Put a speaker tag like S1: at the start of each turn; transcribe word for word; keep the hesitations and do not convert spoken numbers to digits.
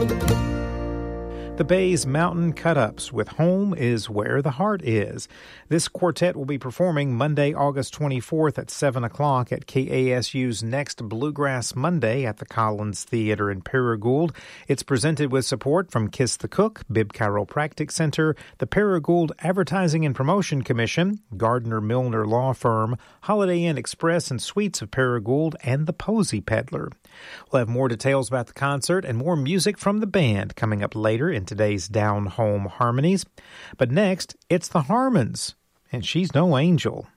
S1: The Bay's Mountain Cut-Ups with Home is Where the Heart Is. This quartet will be performing Monday, August twenty-fourth at seven o'clock at K A S U's Next Bluegrass Monday at the Collins Theater in Paragould. It's presented with support from Kiss the Cook, Bibb Chiropractic Center, the Paragould Advertising and Promotion Commission, Gardner Milner Law Firm, Holiday Inn Express and Suites of Paragould, and the Posey Peddler. We'll have more details about the concert and more music from the band coming up later in today's Down Home Harmonies. But next, it's the Harmons, and she's no angel.